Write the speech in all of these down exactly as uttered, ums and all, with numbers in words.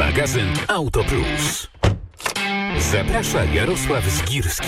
Magazyn Auto Plus. Zaprasza Jarosław Zgirski.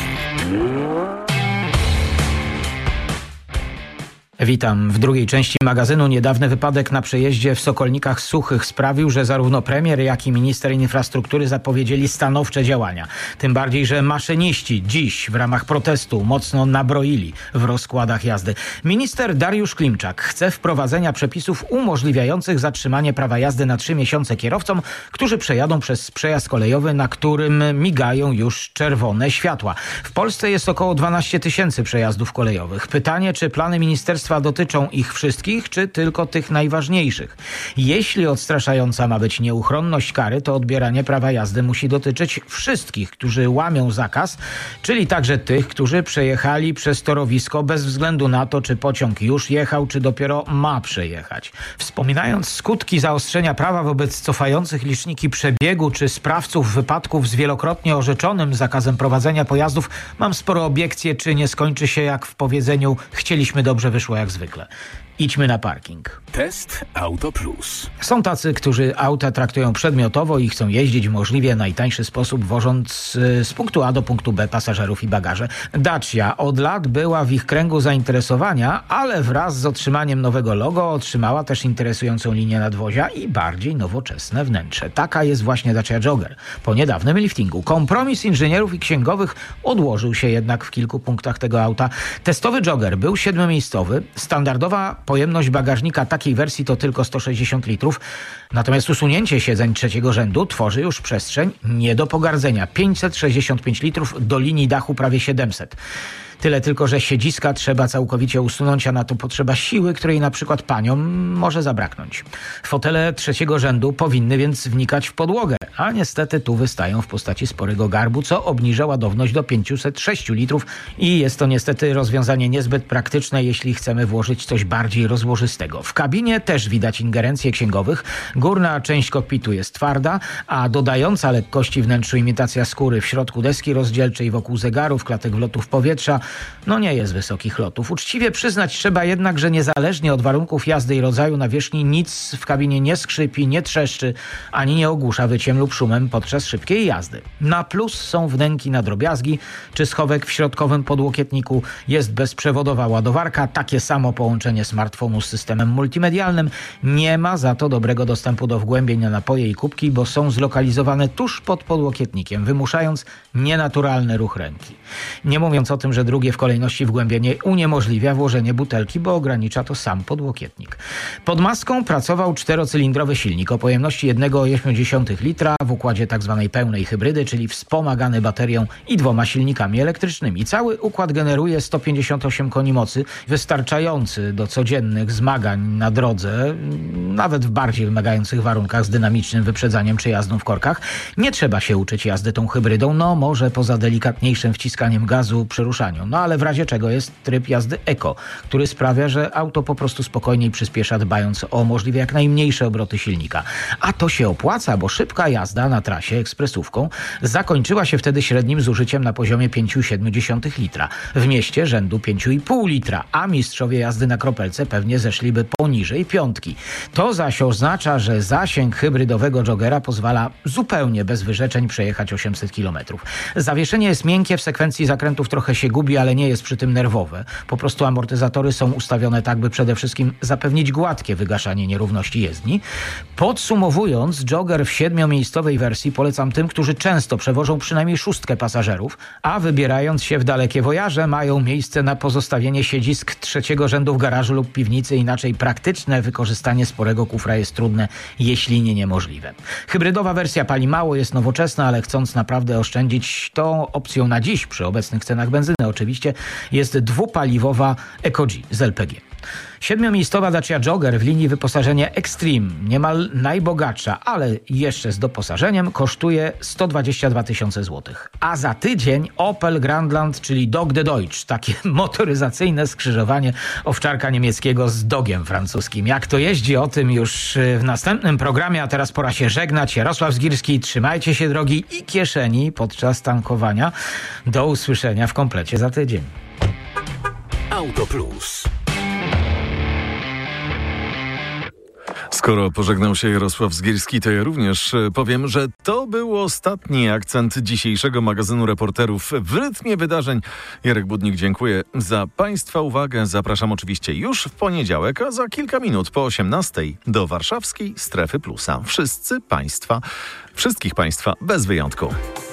Witam. W drugiej części magazynu niedawny wypadek na przejeździe w Sokolnikach Suchych sprawił, że zarówno premier, jak i minister infrastruktury zapowiedzieli stanowcze działania. Tym bardziej, że maszyniści dziś w ramach protestu mocno nabroili w rozkładach jazdy. Minister Dariusz Klimczak chce wprowadzenia przepisów umożliwiających zatrzymanie prawa jazdy na trzy miesiące kierowcom, którzy przejadą przez przejazd kolejowy, na którym migają już czerwone światła. W Polsce jest około dwanaście tysięcy przejazdów kolejowych. Pytanie, czy plany ministerstwa dotyczą ich wszystkich, czy tylko tych najważniejszych. Jeśli odstraszająca ma być nieuchronność kary, to odbieranie prawa jazdy musi dotyczyć wszystkich, którzy łamią zakaz, czyli także tych, którzy przejechali przez torowisko bez względu na to, czy pociąg już jechał, czy dopiero ma przejechać. Wspominając skutki zaostrzenia prawa wobec cofających liczniki przebiegu, czy sprawców wypadków z wielokrotnie orzeczonym zakazem prowadzenia pojazdów, mam sporo obiekcje, czy nie skończy się jak w powiedzeniu chcieliśmy, dobrze wyszło jak zwykle. Idźmy na parking. Test Auto Plus. Są tacy, którzy auta traktują przedmiotowo i chcą jeździć w możliwie najtańszy sposób, wożąc z punktu A do punktu B pasażerów i bagaże. Dacia od lat była w ich kręgu zainteresowania, ale wraz z otrzymaniem nowego logo otrzymała też interesującą linię nadwozia i bardziej nowoczesne wnętrze. Taka jest właśnie Dacia Jogger. Po niedawnym liftingu kompromis inżynierów i księgowych odłożył się jednak w kilku punktach tego auta. Testowy Jogger był siedmiomiejscowy. Standardowa pojemność bagażnika takiej wersji to tylko sto sześćdziesiąt litrów, natomiast usunięcie siedzeń trzeciego rzędu tworzy już przestrzeń nie do pogardzenia. pięćset sześćdziesiąt pięć litrów, do linii dachu prawie siedemset. Tyle tylko, że siedziska trzeba całkowicie usunąć, a na to potrzeba siły, której na przykład paniom może zabraknąć. Fotele trzeciego rzędu powinny więc wnikać w podłogę, a niestety tu wystają w postaci sporego garbu, co obniża ładowność do pięćset sześć litrów i jest to niestety rozwiązanie niezbyt praktyczne, jeśli chcemy włożyć coś bardziej rozłożystego. W kabinie też widać ingerencje księgowych. Górna część kokpitu jest twarda, a dodająca lekkości wnętrzu imitacja skóry w środku deski rozdzielczej, wokół zegarów, klatek wlotów powietrza, no nie jest wysokich lotów. Uczciwie przyznać trzeba jednak, że niezależnie od warunków jazdy i rodzaju nawierzchni nic w kabinie nie skrzypi, nie trzeszczy, ani nie ogłusza wyciem lub szumem podczas szybkiej jazdy. Na plus są wnęki na drobiazgi, czy schowek w środkowym podłokietniku, jest bezprzewodowa ładowarka, takie samo połączenie smartfonu z systemem multimedialnym. Nie ma za to dobrego dostępu do wgłębień na napoje i kubki, bo są zlokalizowane tuż pod podłokietnikiem, wymuszając nienaturalny ruch ręki. Nie mówiąc o tym, że drugie w kolejności wgłębienie uniemożliwia włożenie butelki, bo ogranicza to sam podłokietnik. Pod maską pracował czterocylindrowy silnik o pojemności jeden przecinek osiem litra w układzie tzw. pełnej hybrydy, czyli wspomagany baterią i dwoma silnikami elektrycznymi. Cały układ generuje sto pięćdziesiąt osiem koni mocy, wystarczający do codziennych zmagań na drodze, nawet w bardziej wymagających warunkach z dynamicznym wyprzedzaniem czy jazdą w korkach. Nie trzeba się uczyć jazdy tą hybrydą, no może poza delikatniejszym wciskaniem gazu przy ruszaniu. No ale w razie czego jest tryb jazdy eko, który sprawia, że auto po prostu spokojniej przyspiesza, dbając o możliwie jak najmniejsze obroty silnika. A to się opłaca, bo szybka jazda na trasie ekspresówką zakończyła się wtedy średnim zużyciem na poziomie pięć przecinek siedem litra. W mieście rzędu pięć przecinek pięć litra, a mistrzowie jazdy na kropelce pewnie zeszliby poniżej piątki. To zaś oznacza, że zasięg hybrydowego Joggera pozwala zupełnie bez wyrzeczeń przejechać osiemset kilometrów. Zawieszenie jest miękkie, w sekwencji zakrętów trochę się gubi, ale nie jest przy tym nerwowe. Po prostu amortyzatory są ustawione tak, by przede wszystkim zapewnić gładkie wygaszanie nierówności jezdni. Podsumowując, Jogger w siedmiomiejscowej wersji polecam tym, którzy często przewożą przynajmniej szóstkę pasażerów, a wybierając się w dalekie wojaże mają miejsce na pozostawienie siedzisk trzeciego rzędu w garażu lub piwnicy, inaczej praktyczne wykorzystanie sporego kufra jest trudne, jeśli nie niemożliwe. Hybrydowa wersja pali mało, jest nowoczesna, ale chcąc naprawdę oszczędzić, to opcją na dziś przy obecnych cenach benzyny oczywiście jest dwupaliwowa EcoG z L P G. Siedmiomiejscowa Dacia Jogger w linii wyposażenia Extreme, niemal najbogatsza, ale jeszcze z doposażeniem, kosztuje sto dwadzieścia dwa tysiące złotych. A za tydzień Opel Grandland, czyli Dog de Deutsch, takie motoryzacyjne skrzyżowanie owczarka niemieckiego z dogiem francuskim. Jak to jeździ, o tym już w następnym programie, a teraz pora się żegnać. Jarosław Zgirski, trzymajcie się drogi i kieszeni podczas tankowania. Do usłyszenia w komplecie za tydzień. Auto Plus. Skoro pożegnał się Jarosław Zgierski, to ja również powiem, że to był ostatni akcent dzisiejszego magazynu Reporterów w rytmie wydarzeń. Jarek Budnik, dziękuję za Państwa uwagę. Zapraszam oczywiście już w poniedziałek, a za kilka minut po osiemnastej do warszawskiej Strefy Plusa. Wszyscy Państwa, wszystkich Państwa bez wyjątku.